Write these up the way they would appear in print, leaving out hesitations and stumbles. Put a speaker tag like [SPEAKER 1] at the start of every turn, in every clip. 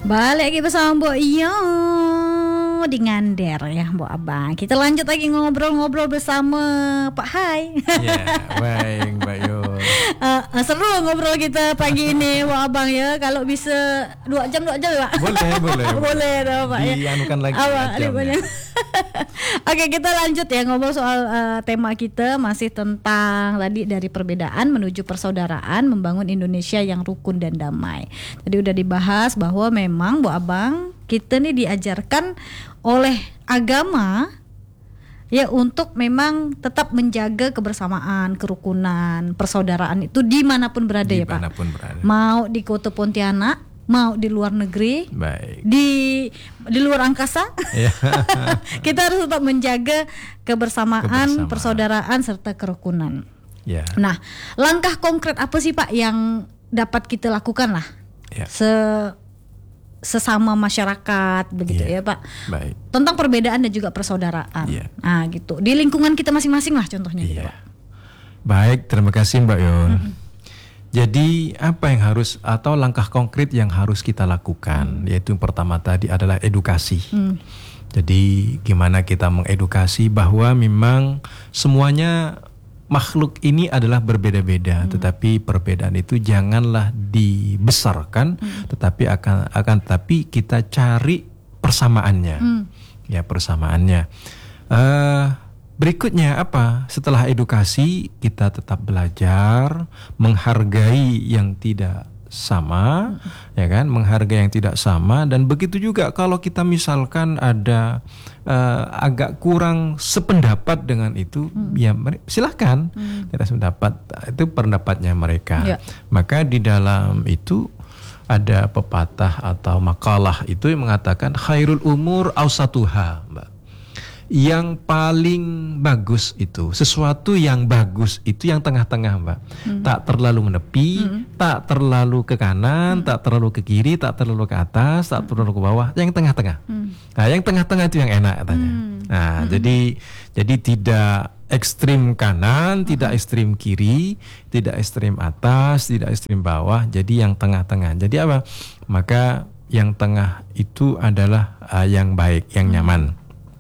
[SPEAKER 1] Balik lagi bersama Mbok Iyo di Ngander ya Mbok Abang. Kita lanjut lagi ngobrol-ngobrol bersama Pak Hai.
[SPEAKER 2] Ya, baik Mbak Yo.
[SPEAKER 1] Seru ngobrol kita pagi ini Mbok Abang ya. Kalau bisa 2 jam ya Pak. Boleh dong Pak ya.
[SPEAKER 2] Dianukan lagi jamnya.
[SPEAKER 1] Oke, kita lanjut ya ngobrol soal tema kita masih tentang tadi dari perbedaan menuju persaudaraan, membangun Indonesia yang rukun dan damai. Tadi udah dibahas bahwa memang Bu Abang kita nih diajarkan oleh agama ya untuk memang tetap menjaga kebersamaan, kerukunan, persaudaraan itu dimanapun berada ya Pak.
[SPEAKER 2] Dimanapun berada.
[SPEAKER 1] Mau di Kota Pontianak, mau di luar negeri,
[SPEAKER 2] baik.
[SPEAKER 1] di luar angkasa, kita harus tetap menjaga kebersamaan, persaudaraan serta kerukunan.
[SPEAKER 2] Ya.
[SPEAKER 1] Nah, langkah konkret apa sih Pak yang dapat kita lakukan lah, sesama masyarakat begitu ya Pak?
[SPEAKER 2] Baik.
[SPEAKER 1] Tentang perbedaan dan juga persaudaraan.
[SPEAKER 2] Ya.
[SPEAKER 1] Nah, gitu. Di lingkungan kita masing-masing lah contohnya gitu Pak.
[SPEAKER 2] Baik, terima kasih Mbak Yon. Jadi apa yang harus atau langkah konkret yang harus kita lakukan yaitu yang pertama tadi adalah edukasi. Jadi gimana kita mengedukasi bahwa memang semuanya makhluk ini adalah berbeda-beda, tetapi perbedaan itu janganlah dibesarkan, tetapi tapi kita cari persamaannya. Ya, persamaannya. Berikutnya apa? Setelah edukasi kita tetap belajar menghargai yang tidak sama, ya kan? Menghargai yang tidak sama, dan begitu juga kalau kita misalkan ada agak kurang sependapat dengan itu, ya silahkan tidak sependapat, itu pendapatnya mereka. Maka di dalam itu ada pepatah atau makalah itu yang mengatakan khairul umur awsatuha, Mbak. Yang paling bagus itu, sesuatu yang bagus itu yang tengah-tengah Mbak. Tak terlalu menepi, tak terlalu ke kanan, tak terlalu ke kiri, tak terlalu ke atas, tak terlalu ke bawah, yang tengah-tengah. Nah, yang tengah-tengah itu yang enak katanya. Nah, jadi tidak ekstrim kanan, tidak ekstrim kiri, tidak ekstrim atas, tidak ekstrim bawah, jadi yang tengah-tengah. Jadi apa? Maka yang tengah itu adalah yang baik, yang nyaman.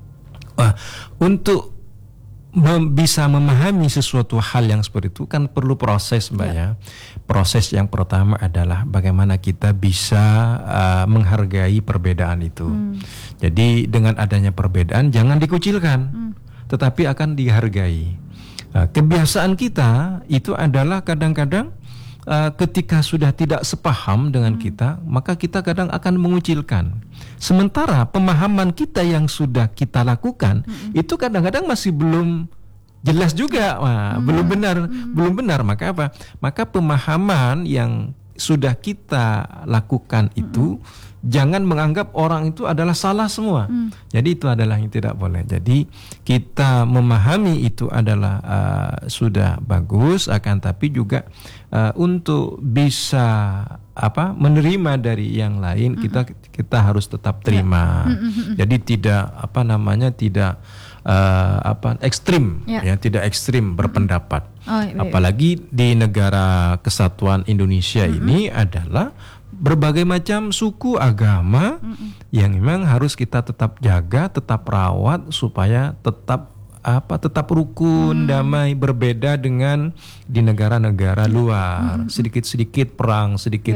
[SPEAKER 2] Untuk bisa memahami sesuatu hal yang seperti itu kan perlu proses Mbak ya. Proses yang pertama adalah bagaimana kita bisa menghargai perbedaan itu. Jadi dengan adanya perbedaan jangan dikucilkan, tetapi akan dihargai. Kebiasaan kita itu adalah kadang-kadang ketika sudah tidak sepaham dengan kita, maka kita kadang akan mengucilkan. Sementara pemahaman kita yang sudah kita lakukan itu kadang-kadang masih belum jelas juga, belum benar. Maka apa? Maka pemahaman yang sudah kita lakukan itu jangan menganggap orang itu adalah salah semua. Jadi itu adalah yang tidak boleh. Jadi kita memahami itu adalah sudah bagus, akan tapi juga untuk bisa menerima dari yang lain kita harus tetap terima. Jadi tidak tidak ekstrim, tidak ekstrim berpendapat. Apalagi di negara kesatuan Indonesia ini adalah berbagai macam suku agama yang memang harus kita tetap jaga, tetap rawat supaya tetap rukun, damai, berbeda dengan di negara-negara luar. Sedikit-sedikit perang.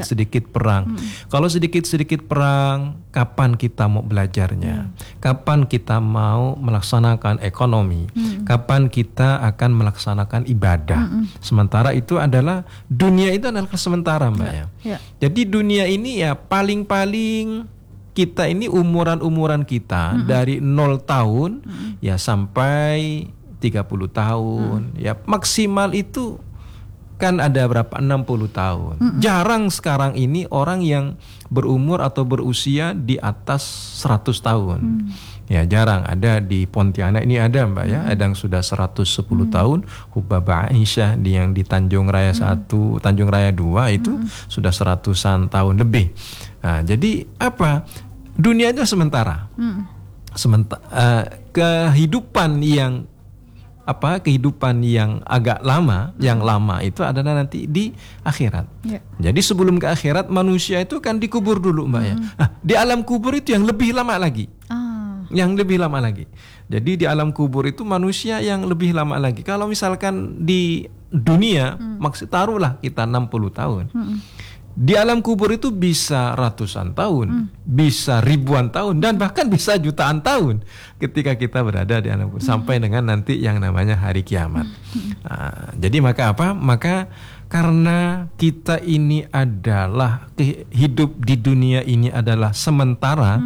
[SPEAKER 2] Kalau sedikit-sedikit perang, kapan kita mau belajarnya? Kapan kita mau melaksanakan ekonomi? Kapan kita akan melaksanakan ibadah? Sementara itu adalah dunia itu adalah sementara Mbak ya. Jadi dunia ini ya paling-paling kita ini umuran kita dari 0 tahun ya sampai 30 tahun. Ya maksimal itu kan ada berapa? 60 tahun. Jarang sekarang ini orang yang berumur atau berusia di atas 100 tahun. Ya jarang. Ada di Pontianak ini ada Mbak ya, ada yang sudah 110 tahun. Hubaba Aisyah yang di Tanjung Raya 1, Tanjung Raya 2 itu sudah 100-an tahun lebih. Nah, jadi apa? Dunia itu sementara. Kehidupan yang kehidupan yang agak lama, yang lama itu adalah nanti di akhirat. Jadi sebelum ke akhirat manusia itu kan dikubur dulu Mbak ya. Nah, di alam kubur itu yang lebih lama lagi. Yang lebih lama lagi. Jadi di alam kubur itu manusia yang lebih lama lagi. Kalau misalkan di dunia, maksud taruhlah kita 60 tahun. Di alam kubur itu bisa ratusan tahun, bisa ribuan tahun, dan bahkan bisa jutaan tahun ketika kita berada di alam kubur sampai dengan nanti yang namanya hari kiamat. Nah, jadi maka Maka karena kita ini adalah hidup di dunia ini adalah sementara,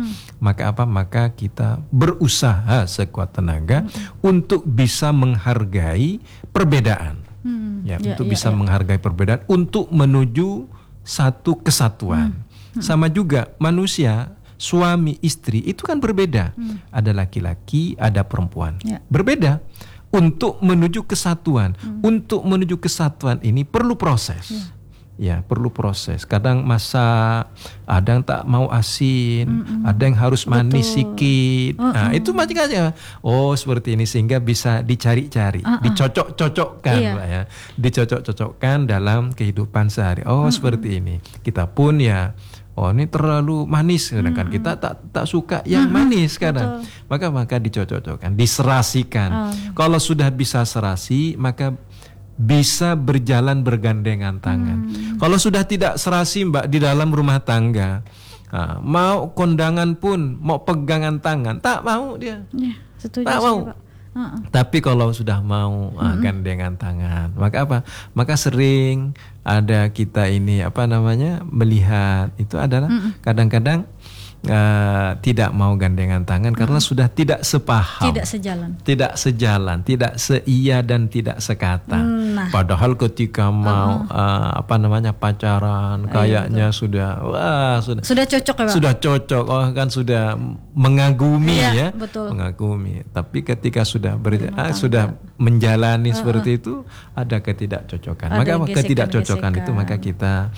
[SPEAKER 2] maka kita berusaha sekuat tenaga untuk bisa menghargai perbedaan, untuk bisa menghargai perbedaan untuk menuju satu kesatuan. Sama juga manusia, suami istri itu kan berbeda. Ada laki-laki, ada perempuan. Berbeda. Untuk menuju kesatuan. Untuk menuju kesatuan ini perlu proses. Perlu proses. Kadang ada yang tak mau asin, ada yang harus manis sedikit. Nah, itu macam-macam. Oh, seperti ini sehingga bisa dicari-cari, dicocok-cocokkan, Pak ya. Dicocok-cocokkan dalam kehidupan sehari. Oh, seperti ini. Kita pun ini terlalu manis, sedangkan kita tak suka yang manis kadang. Maka dicocok-cocokkan, diserasikan. Kalau sudah bisa serasi, maka bisa berjalan bergandengan tangan. Kalau sudah tidak serasi Mbak di dalam rumah tangga, mau kondangan pun, mau pegangan tangan, tak mau dia.
[SPEAKER 1] Setuju
[SPEAKER 2] tak mau. Pak. Tapi kalau sudah mau gandengan tangan, maka sering ada kita ini melihat itu adalah kadang-kadang tidak mau gandengan tangan karena sudah tidak sepaham, tidak sejalan, tidak seia dan tidak sekata. Padahal ketika mau pacaran, kayaknya sudah
[SPEAKER 1] cocok ya Pak?
[SPEAKER 2] Sudah cocok, kan sudah mengagumi
[SPEAKER 1] betul.
[SPEAKER 2] Mengagumi. Tapi ketika sudah menjalani seperti itu ada ketidakcocokan. Maka ketidakcocokan itu maka kita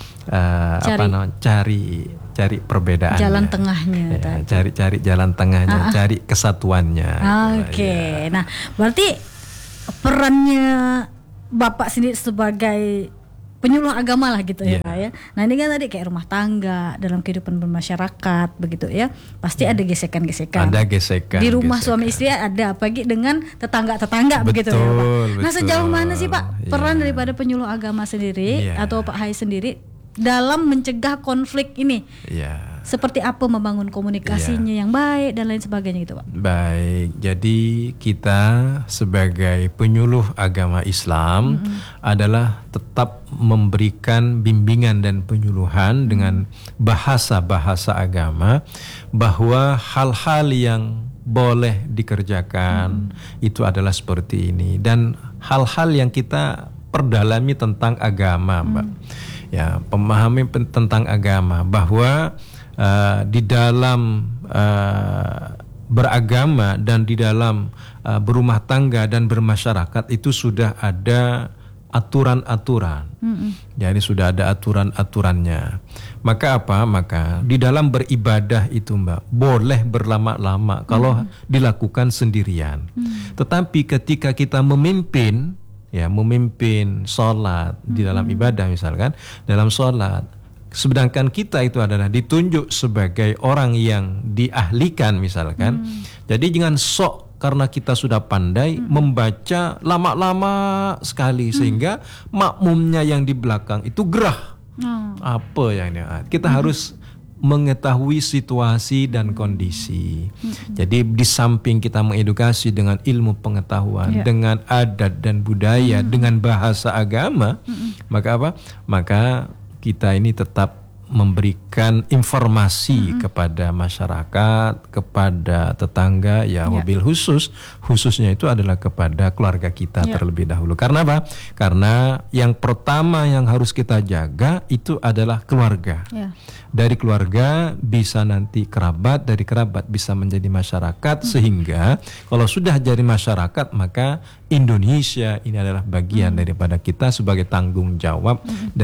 [SPEAKER 2] cari perbedaan,
[SPEAKER 1] jalan tengahnya,
[SPEAKER 2] cari jalan tengahnya, cari kesatuannya.
[SPEAKER 1] Oke. Nah, berarti perannya Bapak sendiri sebagai penyuluh agama lah gitu ya Pak ya. Nah, ini kan tadi kayak rumah tangga, dalam kehidupan bermasyarakat begitu ya. Pasti ada gesekan-gesekan.
[SPEAKER 2] Ada gesekan.
[SPEAKER 1] Di rumah suami istri ada, apalagi dengan tetangga-tetangga begitu ya Pak. Nah, sejauh mana sih Pak peran daripada penyuluh agama sendiri atau Pak Hai sendiri dalam mencegah konflik ini? Seperti apa membangun komunikasinya yang baik dan lain sebagainya gitu Pak? Baik,
[SPEAKER 2] jadi kita sebagai penyuluh agama Islam adalah tetap memberikan bimbingan dan penyuluhan dengan bahasa-bahasa agama, bahwa hal-hal yang boleh dikerjakan itu adalah seperti ini, dan hal-hal yang kita perdalami tentang agama Mbak. Pemahami tentang agama, bahwa di dalam beragama dan di dalam berumah tangga dan bermasyarakat itu sudah ada aturan-aturan. Jadi sudah ada aturan-aturannya. Maka di dalam beribadah itu Mbak boleh berlama-lama kalau dilakukan sendirian. Tetapi ketika kita memimpin sholat di dalam ibadah misalkan, dalam sholat, sedangkan kita itu adalah ditunjuk sebagai orang yang diahlikan misalkan, jadi jangan sok karena kita sudah pandai membaca lama-lama sekali sehingga makmumnya yang di belakang itu gerah. Apa yang kita harus mengetahui situasi dan kondisi. Jadi di samping kita mengedukasi dengan ilmu pengetahuan, dengan adat dan budaya, dengan bahasa agama, maka kita ini tetap memberikan informasi kepada masyarakat, kepada tetangga, mobil khususnya itu adalah kepada keluarga kita terlebih dahulu. Karena apa? Karena yang pertama yang harus kita jaga itu adalah keluarga. Dari keluarga bisa nanti kerabat, dari kerabat bisa menjadi masyarakat, sehingga kalau sudah jadi masyarakat maka Indonesia ini adalah bagian daripada kita sebagai tanggung jawab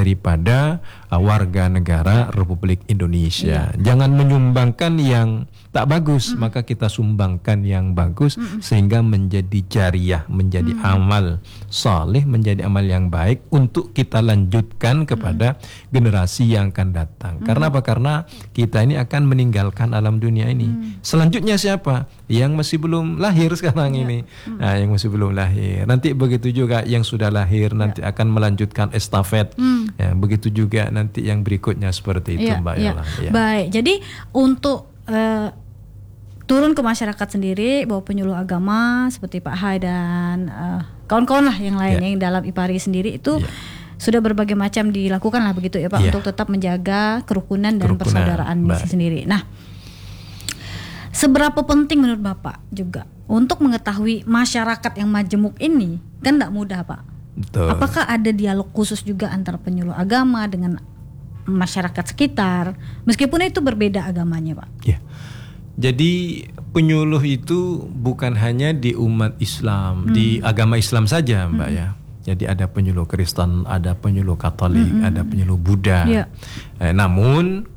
[SPEAKER 2] daripada warga negara Republik Indonesia. Jangan menyumbangkan yang tak bagus, maka kita sumbangkan yang bagus sehingga menjadi jariyah, menjadi amal saleh, menjadi amal yang baik untuk kita lanjutkan kepada generasi yang akan datang. Karena apa? Karena kita ini akan meninggalkan alam dunia ini. Selanjutnya siapa? Yang masih belum lahir sekarang ini. Nah, yang masih belum lahir. Nanti begitu juga yang sudah lahir nanti akan melanjutkan estafet. Ya, begitu juga nanti yang berikutnya seperti itu, Mbak Yola. Ya.
[SPEAKER 1] Baik. Jadi untuk turun ke masyarakat sendiri bahwa penyuluh agama seperti Pak Hai dan kawan-kawan lah yang lain yang dalam IPARI sendiri itu sudah berbagai macam dilakukan lah begitu ya Pak untuk tetap menjaga kerukunan dan persaudaraan di sendiri. Nah, seberapa penting menurut Bapak juga untuk mengetahui masyarakat yang majemuk ini kan tidak mudah Pak.
[SPEAKER 2] Betul.
[SPEAKER 1] Apakah ada dialog khusus juga antara penyuluh agama dengan masyarakat sekitar meskipun itu berbeda agamanya Pak?
[SPEAKER 2] Ya. Jadi penyuluh itu bukan hanya di umat Islam, di agama Islam saja Mbak ya. Jadi ada penyuluh Kristen, ada penyuluh Katolik, ada penyuluh Buddha. Namun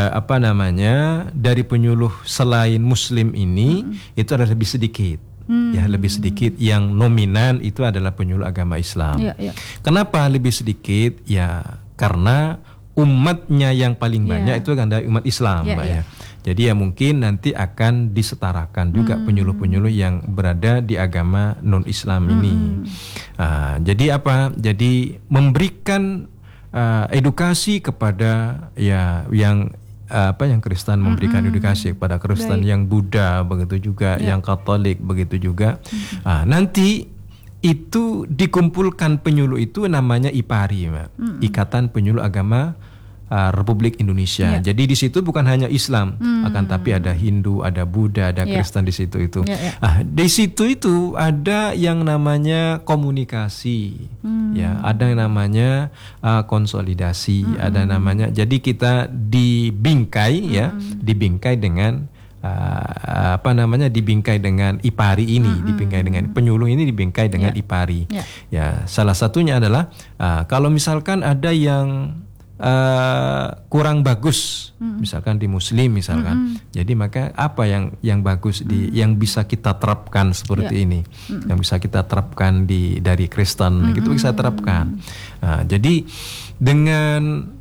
[SPEAKER 2] dari penyuluh selain Muslim ini itu ada lebih sedikit. Ya, lebih sedikit. Yang nominan itu adalah penyuluh agama Islam. Kenapa lebih sedikit? Ya karena umatnya yang paling banyak itu kan dari umat Islam, Mbak ya. Jadi ya mungkin nanti akan disetarakan juga penyuluh-penyuluh yang berada di agama non-Islam ini. Jadi apa? Jadi memberikan edukasi kepada yang Kristen, memberikan edukasi kepada Kristen, yang Buddha begitu juga, yang Katolik begitu juga. Nanti itu dikumpulkan penyuluh itu namanya IPARI, Mbak. Ikatan Penyuluh Agama Republik Indonesia. Jadi di situ bukan hanya Islam, akan tapi ada Hindu, ada Buddha, ada Kristen di situ itu. Di situ itu ada yang namanya komunikasi, ya, ada yang namanya konsolidasi, ada namanya. Jadi kita dibingkai, dibingkai dengan dibingkai dengan IPARI ini, dibingkai dengan penyuluh ini, dibingkai dengan IPARI. Ya, salah satunya adalah kalau misalkan ada yang kurang bagus, misalkan di Muslim misalkan, jadi maka apa yang bagus yang bisa kita terapkan seperti ini, yang bisa kita terapkan dari Kristen, gitu bisa terapkan. Jadi dengan